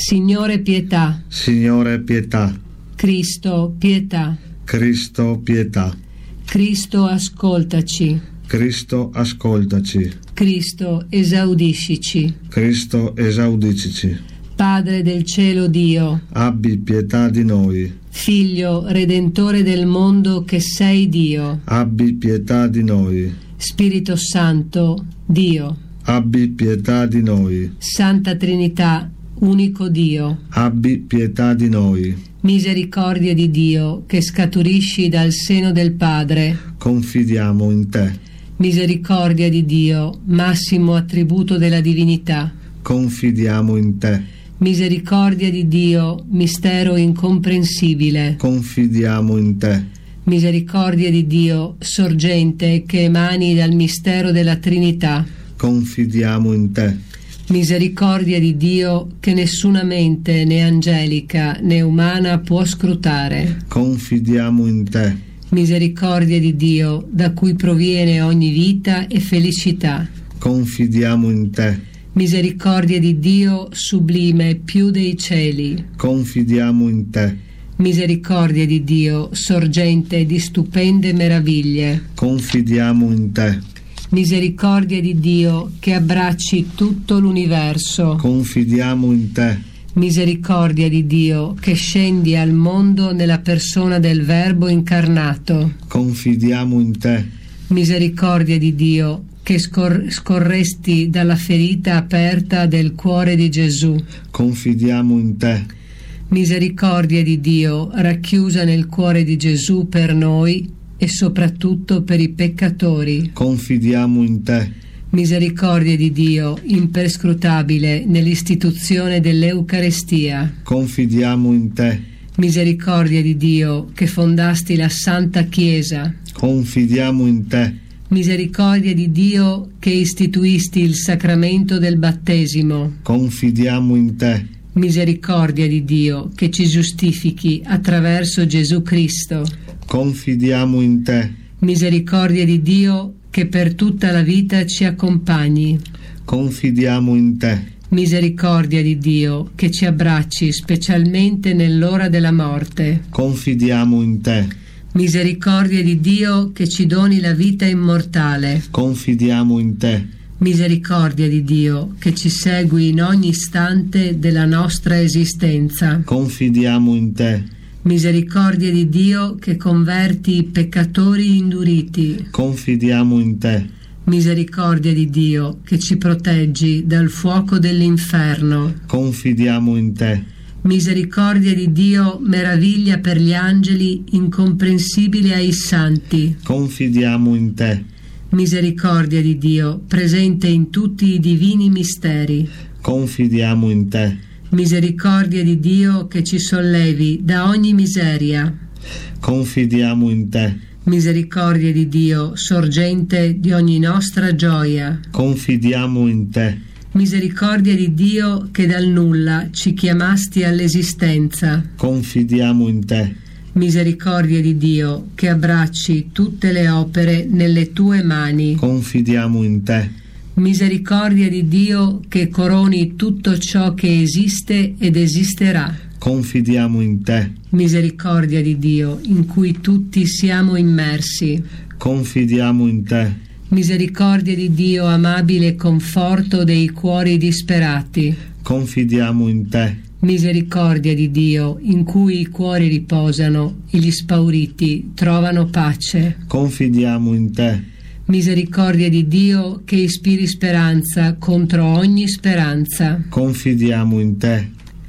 Signore pietà. Signore pietà. Cristo pietà. Cristo pietà. Cristo ascoltaci. Cristo ascoltaci. Cristo esaudiscici. Cristo esaudicici. Padre del cielo Dio, Abbi pietà di noi. Figlio redentore del mondo che sei Dio, Abbi pietà di noi. Spirito Santo Dio, Abbi pietà di noi. Santa Trinità, unico Dio, Abbi pietà di noi. misericordia di Dio che scaturisci dal seno del Padre, Confidiamo in te. misericordia di Dio, massimo attributo della divinità, Confidiamo in te. misericordia di Dio, mistero incomprensibile, Confidiamo in te. misericordia di Dio, sorgente che emani dal mistero della Trinità, Confidiamo in te. misericordia di Dio che nessuna mente né angelica né umana può scrutare, Confidiamo in te. misericordia di Dio da cui proviene ogni vita e felicità, Confidiamo in te. misericordia di Dio sublime più dei cieli, Confidiamo in te. misericordia di Dio sorgente di stupende meraviglie, Confidiamo in te. misericordia di Dio che abbracci tutto l'universo, Confidiamo in te. misericordia di Dio che scendi al mondo nella persona del Verbo incarnato, Confidiamo in te. misericordia di Dio che scorresti dalla ferita aperta del cuore di Gesù, Confidiamo in te. misericordia di Dio racchiusa nel cuore di Gesù per noi e soprattutto per i peccatori, Confidiamo in te. misericordia di Dio imperscrutabile nell'istituzione dell'Eucarestia, Confidiamo in te. misericordia di Dio che fondasti la Santa Chiesa, Confidiamo in te. misericordia di Dio che istituisti il sacramento del battesimo, Confidiamo in te. misericordia di Dio che ci giustifichi attraverso Gesù Cristo, Confidiamo in te. misericordia di Dio che per tutta la vita ci accompagni, Confidiamo in te. misericordia di Dio che ci abbracci specialmente nell'ora della morte, Confidiamo in te. misericordia di Dio che ci doni la vita immortale, Confidiamo in te. misericordia di Dio che ci segui in ogni istante della nostra esistenza, Confidiamo in te. misericordia di Dio che converti i peccatori induriti, Confidiamo in te. misericordia di Dio che ci proteggi dal fuoco dell'inferno, Confidiamo in te. misericordia di Dio meraviglia per gli angeli incomprensibile ai santi, Confidiamo in te. misericordia di Dio presente in tutti i divini misteri, Confidiamo in te. misericordia di Dio che ci sollevi da ogni miseria, Confidiamo in te. misericordia di Dio sorgente di ogni nostra gioia, Confidiamo in te. misericordia di Dio che dal nulla ci chiamasti all'esistenza, Confidiamo in te. misericordia di Dio che abbracci tutte le opere nelle tue mani, Confidiamo in te. misericordia di Dio che coroni tutto ciò che esiste ed esisterà, Confidiamo in te. misericordia di Dio in cui tutti siamo immersi, Confidiamo in te. misericordia di Dio amabile conforto dei cuori disperati, Confidiamo in te. misericordia di Dio in cui i cuori riposano e gli spauriti trovano pace, Confidiamo in te. misericordia di Dio che ispiri speranza contro ogni speranza, Confidiamo in te.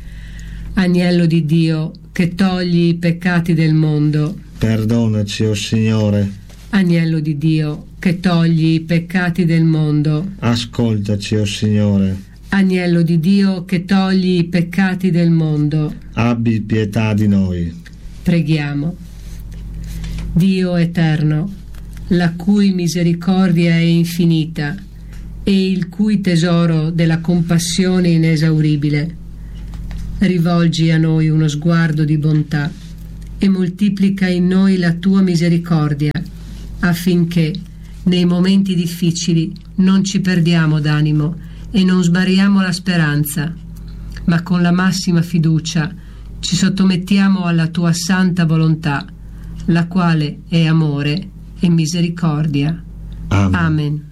agnello di Dio che togli i peccati del mondo, Perdonaci, o Signore. agnello di Dio che togli i peccati del mondo, Ascoltaci, o Signore. agnello di Dio che togli i peccati del mondo, Abbi pietà di noi. preghiamo. Dio eterno, la cui misericordia è infinita e il cui tesoro della compassione inesauribile, rivolgi a noi uno sguardo di bontà e moltiplica in noi la tua misericordia, affinché nei momenti difficili non ci perdiamo d'animo e non sbariamo la speranza, ma con la massima fiducia ci sottomettiamo alla tua santa volontà, la quale è amore e misericordia. Amen. Amen.